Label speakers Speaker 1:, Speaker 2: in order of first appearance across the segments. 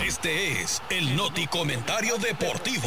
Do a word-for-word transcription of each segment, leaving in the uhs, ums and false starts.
Speaker 1: Este es el Noti Comentario Deportivo.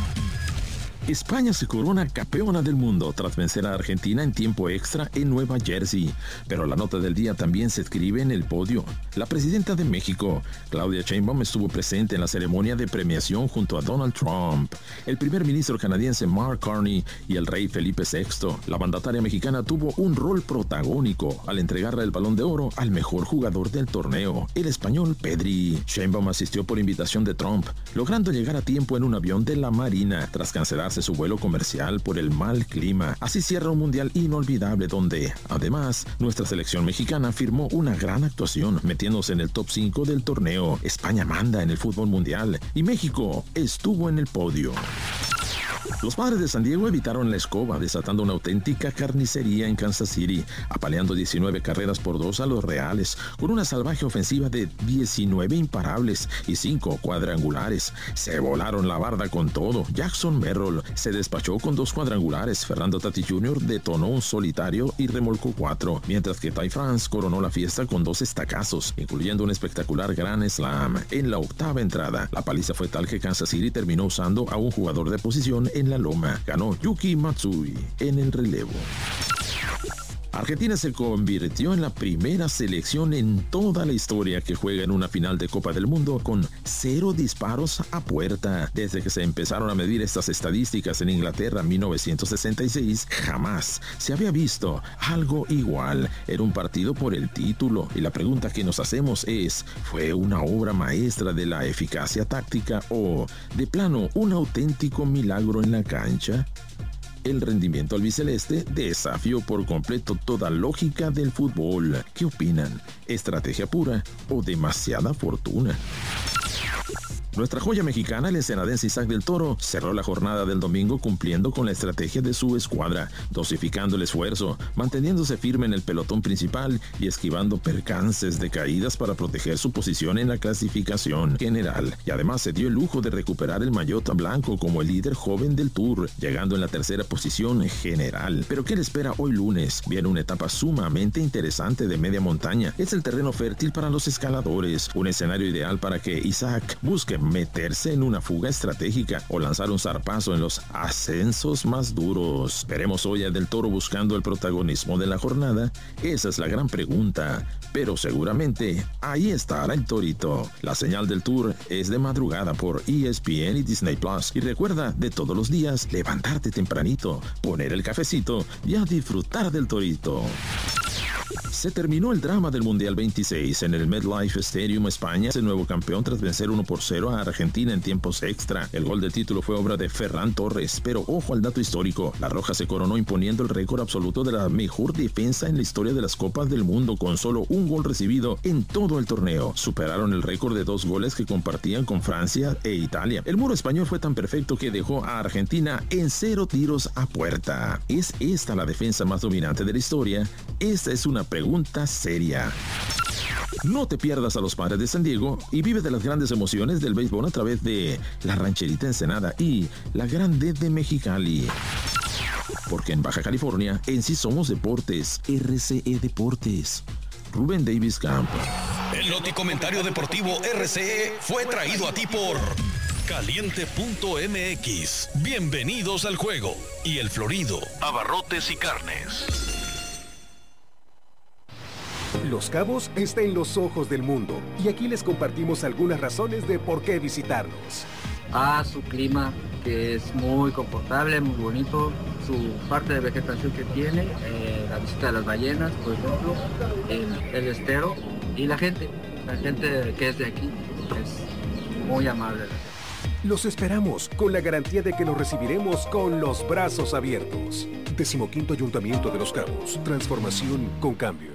Speaker 2: España se corona campeona del mundo tras vencer a Argentina en tiempo extra en Nueva Jersey. Pero la nota del día también se escribe en el podio. La presidenta de México, Claudia Sheinbaum, estuvo presente en la ceremonia de premiación junto a Donald Trump, el primer ministro canadiense Mark Carney y el rey Felipe sexto. La mandataria mexicana tuvo un rol protagónico al entregarle el Balón de Oro al mejor jugador del torneo, el español Pedri. Sheinbaum asistió por invitación de Trump, logrando llegar a tiempo en un avión de la Marina tras cancelarse su vuelo comercial por el mal clima. Así cierra un mundial inolvidable donde, además, nuestra selección mexicana firmó una gran actuación metiéndose en el top cinco del torneo. España manda en el fútbol mundial y México estuvo en el podio. Los Padres de San Diego evitaron la escoba, desatando una auténtica carnicería en Kansas City, apaleando diecinueve carreras por dos a los Reales, con una salvaje ofensiva de diecinueve imparables y cinco cuadrangulares. Se volaron la barda con todo. Jackson Merrill se despachó con dos cuadrangulares. Fernando Tatis junior detonó un solitario y remolcó cuatro, mientras que Ty France coronó la fiesta con dos estacazos, incluyendo un espectacular Grand Slam en la octava entrada. La paliza fue tal que Kansas City terminó usando a un jugador de posición en la loma. Ganó Yuki Matsui en el relevo. Argentina se convirtió en la primera selección en toda la historia que juega en una final de Copa del Mundo con cero disparos a puerta. Desde que se empezaron a medir estas estadísticas en Inglaterra en mil novecientos sesenta y seis, jamás se había visto algo igual. Era un partido por el título y la pregunta que nos hacemos es, ¿fue una obra maestra de la eficacia táctica o, de plano, un auténtico milagro en la cancha? El rendimiento albiceleste desafió por completo toda lógica del fútbol. ¿Qué opinan? ¿Estrategia pura o demasiada fortuna? Nuestra joya mexicana, el ensenadense Isaac del Toro, cerró la jornada del domingo cumpliendo con la estrategia de su escuadra, dosificando el esfuerzo, manteniéndose firme en el pelotón principal y esquivando percances de caídas para proteger su posición en la clasificación general. Y además se dio el lujo de recuperar el maillot blanco como el líder joven del Tour, llegando en la tercera posición general. Pero ¿qué le espera hoy lunes? Viene una etapa sumamente interesante de media montaña. Es el terreno fértil para los escaladores, un escenario ideal para que Isaac busque meterse en una fuga estratégica o lanzar un zarpazo en los ascensos más duros. Veremos hoy a Del Toro buscando el protagonismo de la jornada. Esa es la gran pregunta, pero seguramente ahí estará el torito. La señal del Tour es de madrugada por E S P N y Disney Plus. Y recuerda de todos los días levantarte tempranito, poner el cafecito y a disfrutar del torito. Se terminó el drama del Mundial veintiséis en el MetLife Stadium. España es el nuevo campeón tras vencer uno por cero a Argentina en tiempos extra. El gol del título fue obra de Ferran Torres, pero ojo al dato histórico. La Roja se coronó imponiendo el récord absoluto de la mejor defensa en la historia de las Copas del Mundo, con solo un gol recibido en todo el torneo. Superaron el récord de dos goles que compartían con Francia e Italia. El muro español fue tan perfecto que dejó a Argentina en cero tiros a puerta. ¿Es esta la defensa más dominante de la historia? Esta es una pregunta seria. No te pierdas a los Padres de San Diego y vive de las grandes emociones del béisbol a través de la Rancherita Ensenada y la Grande de Mexicali. Porque en Baja California, en sí somos deportes. R C E Deportes. Rubén Davis Camp.
Speaker 1: El Noti Comentario Deportivo R C E fue traído a ti por Caliente punto M X. Bienvenidos al juego. Y El Florido, abarrotes y carnes.
Speaker 3: Los Cabos está en los ojos del mundo y aquí les compartimos algunas razones de por qué visitarnos.
Speaker 4: Ah, su clima, que es muy confortable, muy bonito, su parte de vegetación que tiene, eh, la visita de las ballenas, por ejemplo, el, el estero y la gente, la gente que es de aquí es muy amable.
Speaker 3: Los esperamos con la garantía de que los recibiremos con los brazos abiertos. Decimoquinto Ayuntamiento de Los Cabos, transformación con cambio.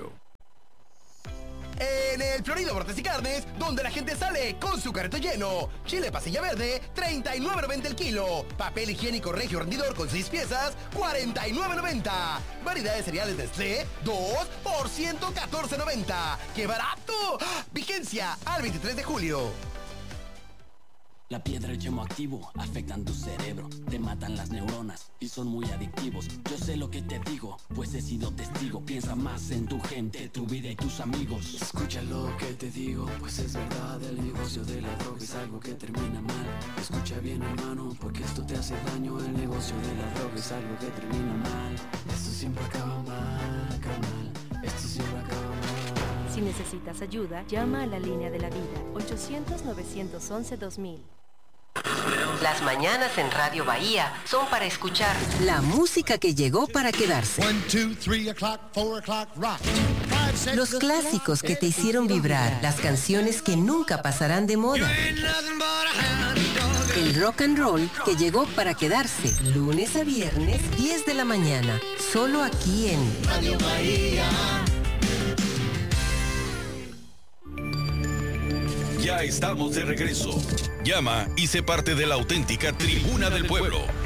Speaker 5: En el Florido Abarrotes y Carnes, donde la gente sale con su carrito lleno. Chile pasilla verde, treinta y nueve noventa el kilo. Papel higiénico Regio rendidor con seis piezas, cuarenta y nueve noventa. Variedad de cereales Nestlé, dos por ciento catorce noventa. ¡Qué barato! Vigencia al veintitrés de julio.
Speaker 6: La piedra y el yemo activo afectan tu cerebro, te matan las neuronas y son muy adictivos. Yo sé lo que te digo, pues he sido testigo. Piensa más en tu gente, tu vida y tus amigos.
Speaker 7: Escucha lo que te digo, pues es verdad, el vigor
Speaker 6: negocio de la droga es algo que termina mal. Escucha bien, hermano, porque esto te hace daño. El negocio de la droga es algo que termina mal. Esto siempre acaba mal, carnal. Esto siempre acaba mal.
Speaker 7: Si necesitas ayuda, llama a la línea de la vida, ochocientos, novecientos once, dos mil.
Speaker 8: Las mañanas en Radio Bahía son para escuchar la música que llegó para quedarse. Los clásicos que te hicieron vibrar, las canciones que nunca pasarán de moda. El rock and roll que llegó para quedarse, lunes a viernes, diez de la mañana, solo aquí en Radio Bahía.
Speaker 1: Ya estamos de regreso. Llama y sé parte de la auténtica Tribuna del Pueblo.